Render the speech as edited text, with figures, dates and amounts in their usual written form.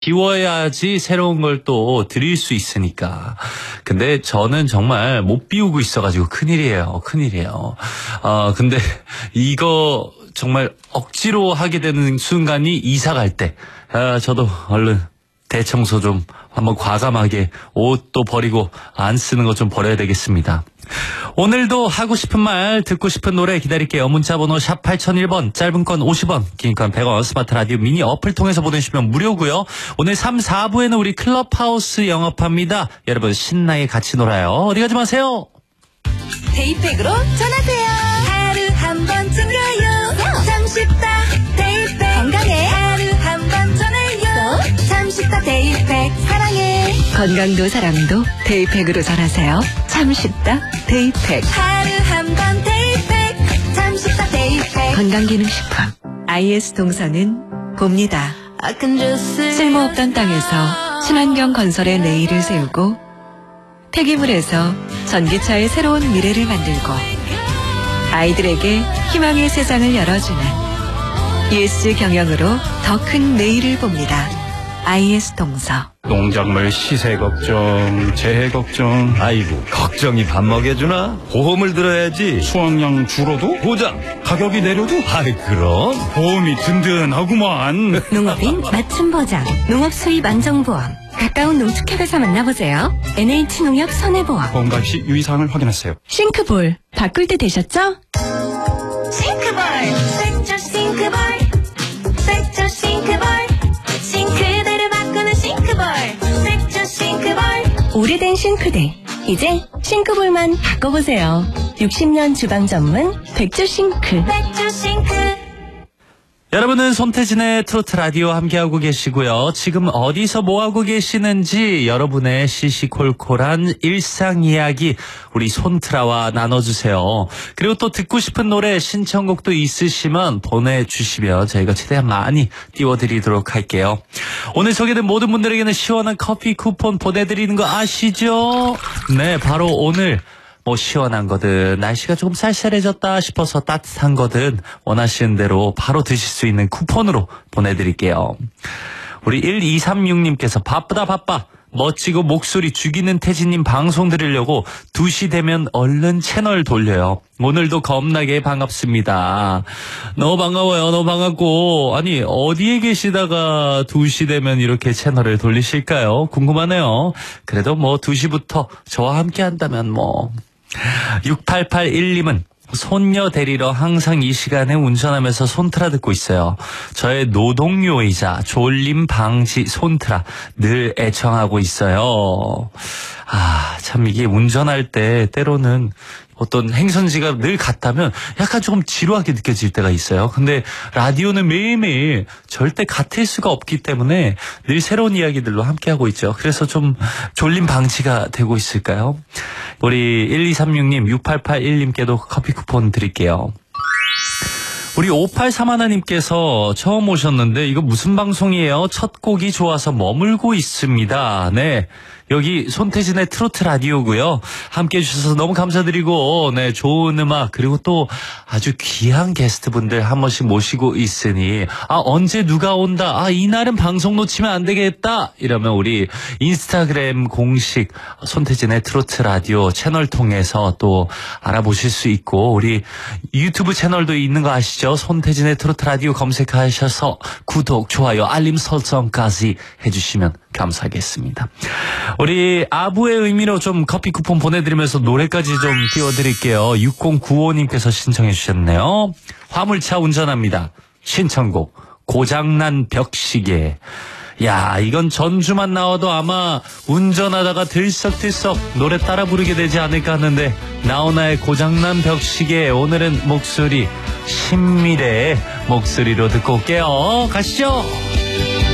비워야지 새로운 걸 또 드릴 수 있으니까. 근데 저는 정말 못 비우고 있어가지고 큰일이에요. 근데 이거 정말 억지로 하게 되는 순간이 이사 갈 때, 저도 얼른 대청소 좀 한번 과감하게 옷도 버리고 안 쓰는 거 좀 버려야 되겠습니다. 오늘도 하고 싶은 말, 듣고 싶은 노래 기다릴게요. 문자번호 샵 8001번, 짧은 건 50원, 긴 건 100원, 스마트 라디오 미니 어플 통해서 보내주시면 무료고요. 오늘 3, 4부에는 우리 클럽하우스 영업합니다. 여러분 신나게 같이 놀아요. 어디 가지 마세요. 데이팩으로 전화세요. 하루 한 번쯤가요. 참 쉽다 데이팩. 건강해 하루 한 번 전화요. 참 쉽다 데이팩. 사랑해. 건강도 사랑도 데이팩으로 전하세요. 참 쉽다 데이팩. 하루 한 번 데이팩. 참 쉽다 데이팩. 건강기능식품 IS 동서는 봅니다. 쓸모없던 땅에서 친환경 건설의 내일을 세우고 폐기물에서 전기차의 새로운 미래를 만들고 아이들에게 희망의 세상을 열어주는 ES 경영으로 더 큰 내일을 봅니다. IS 동서. 농작물 시세 걱정, 재해 걱정. 아이고, 걱정이 밥 먹여주나? 보험을 들어야지. 수확량 줄어도? 보장. 가격이 내려도? 아이, 그럼. 보험이 든든하구만. 농업인 맞춤 보장, 농업 수입 안정보험. 가까운 농축협에서 만나보세요. NH농협 손해보험. 보험 가입 시 유의사항을 확인하세요. 싱크볼 바꿀 때 되셨죠? 싱크볼 색조 싱크볼. 색조 싱크볼. 싱크대를 바꾸는 싱크볼. 색조 싱크볼. 오래된 싱크대 이제 싱크볼만 바꿔보세요. 60년 주방 전문 백조 싱크. 색조 싱크. 여러분은 손태진의 트로트 라디오 함께하고 계시고요. 지금 어디서 뭐하고 계시는지 여러분의 시시콜콜한 일상 이야기 우리 손트라와 나눠주세요. 그리고 또 듣고 싶은 노래 신청곡도 있으시면 보내주시면 저희가 최대한 많이 띄워드리도록 할게요. 오늘 소개된 모든 분들에게는 시원한 커피 쿠폰 보내드리는 거 아시죠? 네, 바로 오늘 시원한 거든 날씨가 조금 쌀쌀해졌다 싶어서 따뜻한 거든 원하시는 대로 바로 드실 수 있는 쿠폰으로 보내드릴게요. 우리 1236님께서 바쁘다 바빠 멋지고 목소리 죽이는 태진님 방송 들으려고 2시 되면 얼른 채널 돌려요. 오늘도 겁나게 반갑습니다. 너무 반가워요. 너무 반갑고 아니 어디에 계시다가 2시 되면 이렇게 채널을 돌리실까요? 궁금하네요. 그래도 2시부터 저와 함께 한다면 6881님은 손녀 데리러 항상 이 시간에 운전하면서 손트라 듣고 있어요. 저의 노동요이자 졸림 방지 손트라 늘 애청하고 있어요. 참 이게 운전할 때 때로는 어떤 행선지가 늘 같다면 약간 조금 지루하게 느껴질 때가 있어요. 근데 라디오는 매일매일 절대 같을 수가 없기 때문에 늘 새로운 이야기들로 함께하고 있죠. 그래서 좀 졸림 방지가 되고 있을까요? 우리 1236님, 6881님께도 커피 쿠폰 드릴게요. 우리 5831님께서 처음 오셨는데 이거 무슨 방송이에요? 첫 곡이 좋아서 머물고 있습니다. 네. 여기 손태진의 트로트 라디오고요. 함께해 주셔서 너무 감사드리고 좋은 음악 그리고 또 아주 귀한 게스트분들 한 번씩 모시고 있으니 언제 누가 온다 이날은 방송 놓치면 안 되겠다 이러면 우리 인스타그램 공식 손태진의 트로트 라디오 채널 통해서 또 알아보실 수 있고 우리 유튜브 채널도 있는 거 아시죠? 손태진의 트로트 라디오 검색하셔서 구독, 좋아요, 알림 설정까지 해주시면 감사하겠습니다. 우리 아부의 의미로 좀 커피 쿠폰 보내드리면서 노래까지 좀 띄워드릴게요. 6095님께서 신청해 주셨네요. 화물차 운전합니다. 신청곡 고장난 벽시계. 야, 이건 전주만 나와도 아마 운전하다가 들썩들썩 노래 따라 부르게 되지 않을까 하는데 나훈아의 고장난 벽시계 오늘은 목소리 신미래의 목소리로 듣고 올게요. 가시죠.